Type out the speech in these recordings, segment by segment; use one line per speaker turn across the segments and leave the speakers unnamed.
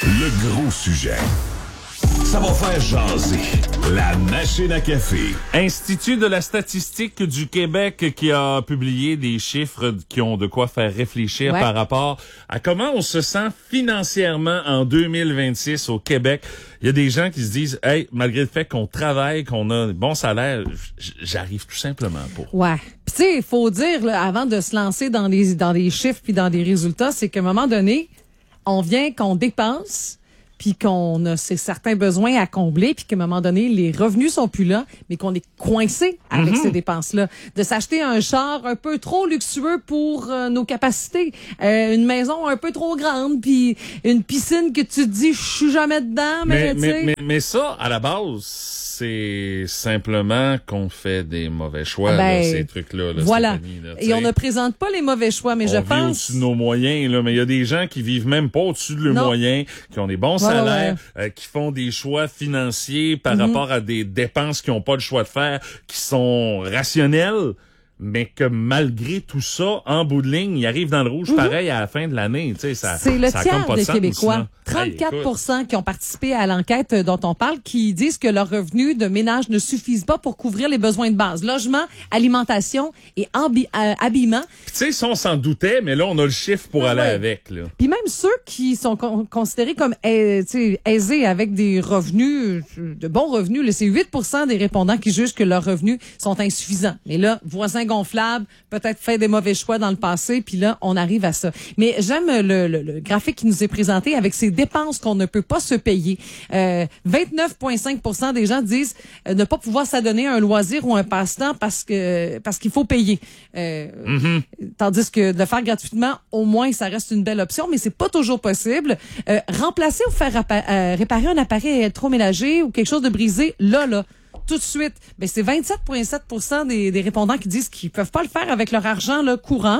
Le gros sujet. Ça va faire jaser. La machine à café.
Institut de la statistique du Québec qui a publié des chiffres qui ont de quoi faire réfléchir par rapport à comment on se sent financièrement en 2026 au Québec. Il y a des gens qui se disent, hey, malgré le fait qu'on travaille, qu'on a un bon salaire, j'arrive tout simplement pas.
Ouais. Puis tu sais, il faut dire, là, avant de se lancer dans les chiffres puis dans des résultats, c'est qu'à un moment donné, on vient qu'on dépense, puis qu'on a certains besoins à combler, puis qu'à un moment donné, les revenus sont plus là, mais qu'on est coincé avec ces dépenses-là. De s'acheter un char un peu trop luxueux pour nos capacités, une maison un peu trop grande, puis une piscine que tu te dis, je suis jamais dedans,
mais ça, à la base, c'est simplement qu'on fait des mauvais choix, là, ces trucs-là. Là,
voilà.
Là,
et on ne présente pas les mauvais choix, mais je pense...
On vit au-dessus de nos moyens, là, mais il y a des gens qui vivent même pas au-dessus de leurs moyens, qui ont des bons salaires, qui font des choix financiers par rapport à des dépenses qu'ils n'ont pas le choix de faire, qui sont rationnels, mais que malgré tout ça, en bout de ligne, ils arrivent dans le rouge pareil à la fin de l'année. Tu sais,
c'est le tiers des Québécois.
Là.
34% qui ont participé à l'enquête dont on parle, qui disent que leurs revenus de ménage ne suffisent pas pour couvrir les besoins de base. Logement, alimentation et habillement.
Tu sais, ça, on s'en doutait, mais là, on a le chiffre pour aller avec. Là.
Puis même ceux qui sont considérés comme aisés avec des revenus, de bons revenus, là, c'est 8% des répondants qui jugent que leurs revenus sont insuffisants. Mais là, voisins gonflables, peut-être fait des mauvais choix dans le passé, puis là, on arrive à ça. Mais j'aime le graphique qui nous est présenté avec ces dépenses qu'on ne peut pas se payer. 29,5% des gens disent ne pas pouvoir s'adonner à un loisir ou un passe-temps parce qu'il faut payer. Tandis que de le faire gratuitement, au moins, ça reste une belle option, mais c'est pas toujours possible. Remplacer ou faire réparer un appareil électroménager ou quelque chose de brisé, là, tout de suite, ben c'est 27,7% des répondants qui disent qu'ils peuvent pas le faire avec leur argent là courant.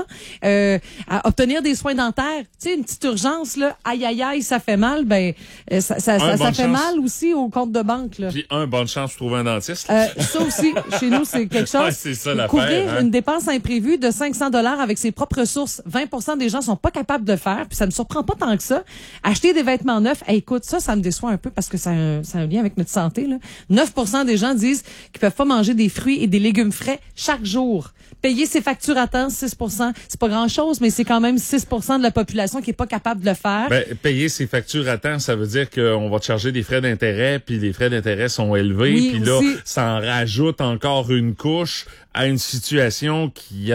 À obtenir des soins dentaires, tu sais, une petite urgence là, aïe, ça fait mal, ça fait mal aussi au compte de banque là.
Puis bonne chance de trouver un dentiste.
Ça aussi, chez nous, c'est quelque chose.
C'est ça l'affaire.
Couvrir une dépense imprévue de 500 $ avec ses propres ressources, 20% des gens sont pas capables de faire, puis ça me surprend pas tant que ça. Acheter des vêtements neufs, écoute, ça me déçoit un peu parce que ça a un lien avec notre santé là. 9% des gens disent qu'ils peuvent pas manger des fruits et des légumes frais chaque jour. Payer ses factures à temps, 6%. C'est pas grand-chose, mais c'est quand même 6% de la population qui est pas capable de le faire.
Payer ses factures à temps, ça veut dire qu'on va te charger des frais d'intérêt, puis les frais d'intérêt sont élevés, puis là, ça en rajoute encore une couche à une situation qui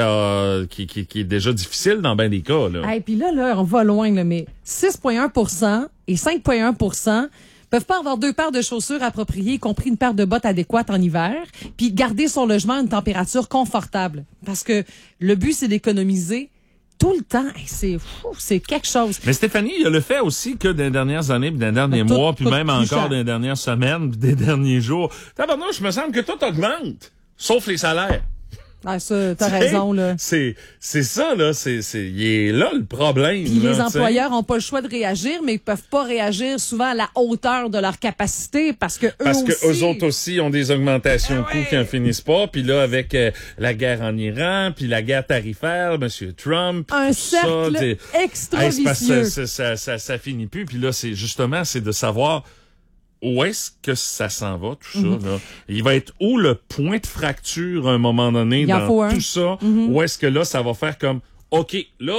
est déjà difficile dans bien des cas. Là.
Puis là, on va loin, là, mais 6,1% et 5,1% peuvent pas avoir 2 paires de chaussures appropriées, y compris une paire de bottes adéquates en hiver, puis garder son logement à une température confortable. Parce que le but, c'est d'économiser tout le temps. C'est quelque chose.
Mais Stéphanie, il y a le fait aussi que dans les dernières années, puis dans les derniers mois, puis même encore dans les dernières semaines, puis des derniers jours, tabarnouche, je me semble que tout augmente, sauf les salaires.
Ça, t'as raison, là.
C'est ça, là. Il est là, le problème.
Puis les employeurs ont pas le choix de réagir, mais ils peuvent pas réagir souvent à la hauteur de leur capacité parce que
eux autres aussi ont des augmentations de coûts qui en finissent pas. Puis là, avec la guerre en Iran, puis la guerre tarifaire, M. Trump.
Un cercle extra vicieux.
Ça finit plus. Puis là, c'est de savoir où est-ce que ça s'en va, tout ça, là? Il va être où le point de fracture à un moment donné dans tout ça? Où est-ce que là, ça va faire comme, OK,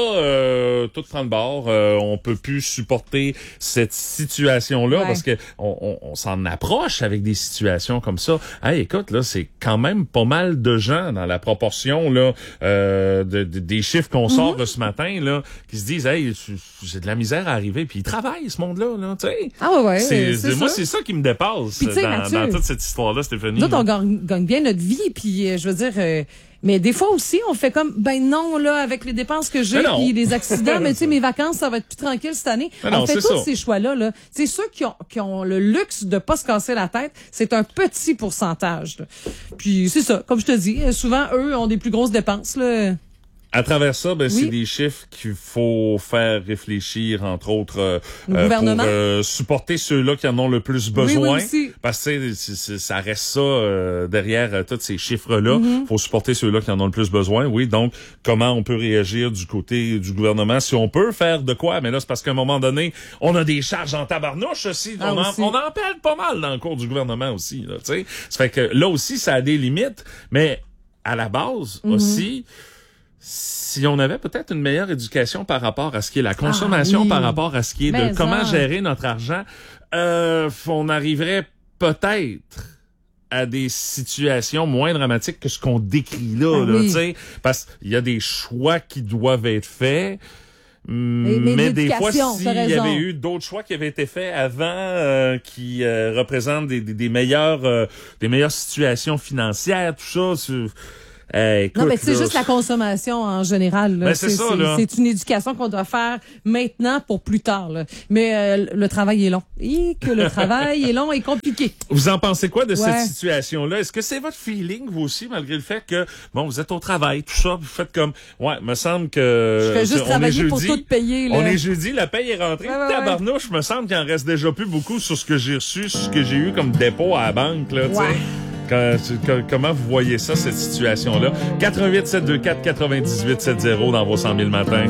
là, tout prend le bord, on peut plus supporter cette situation-là parce que on s'en approche avec des situations comme ça. Écoute, là, c'est quand même pas mal de gens dans la proportion là des chiffres qu'on sort de ce matin là qui se disent j'ai de la misère à arriver, puis ils travaillent ce monde-là, là, tu sais. Moi, c'est ça qui me dépasse dans toute cette histoire-là, Stéphanie.
Nous, on gagne bien notre vie, puis je veux dire. Mais des fois aussi, on fait comme, non, là, avec les dépenses que j'ai, puis les accidents, mais tu sais, mes vacances, ça va être plus tranquille cette année. On fait tous ces choix-là, là. C'est ceux qui ont le luxe de pas se casser la tête, c'est un petit pourcentage, là. Puis c'est ça, comme je te dis, souvent, eux ont des plus grosses dépenses, là.
À travers ça, c'est des chiffres qu'il faut faire réfléchir, entre autres, pour supporter ceux-là qui en ont le plus besoin.
Oui,
parce que ça reste ça derrière tous ces chiffres-là. Faut supporter ceux-là qui en ont le plus besoin. Oui, donc comment on peut réagir du côté du gouvernement, si on peut faire de quoi? Mais là, c'est parce qu'à un moment donné, on a des charges en tabarnouche aussi. On en pèle pas mal dans le cours du gouvernement aussi. Là, ça fait que là aussi, ça a des limites. Mais à la base aussi, si on avait peut-être une meilleure éducation par rapport à ce qui est la consommation, par rapport à ce qui est de comment gérer notre argent, on arriverait peut-être à des situations moins dramatiques que ce qu'on décrit là, tu sais, parce qu'il y a des choix qui doivent être faits. Mais des fois, s'il y avait eu d'autres choix qui avaient été faits avant, qui représentent des meilleures situations financières, tout ça. Écoute,
non, mais c'est juste la consommation en général. Là. C'est une éducation qu'on doit faire maintenant pour plus tard. Là. Mais le travail est long. Et que le travail est long et compliqué.
Vous en pensez quoi de cette situation-là? Est-ce que c'est votre feeling, vous aussi, malgré le fait que, vous êtes au travail, tout ça, vous faites comme, me semble que...
Je fais juste travailler pour tout payer. Là.
On est jeudi, la paye est rentrée. Tabarnouche, me semble qu'il en reste déjà plus beaucoup sur ce que j'ai reçu, sur ce que j'ai eu comme dépôt à la banque, là, tu sais. Comment vous voyez ça, cette situation-là? 88 724 98 70 dans vos 100 000 matins.